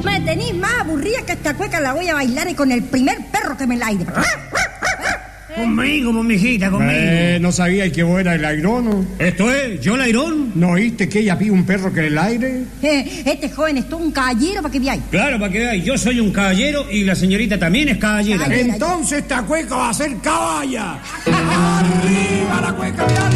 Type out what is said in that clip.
Me tenéis más aburrida que esta cueca la voy a bailar y con el primer perro que me la aire. Conmigo, mijita, conmigo. No sabía que vos eras el airono. ¿Esto es? ¿Yo el airón? ¿No oíste que ella pide un perro que en el aire? Este joven es todo un caballero para que veáis. Claro, para que veáis. Yo soy un caballero y la señorita también es caballera. Entonces esta cueca va a ser caballa. ¡Arriba la cueca!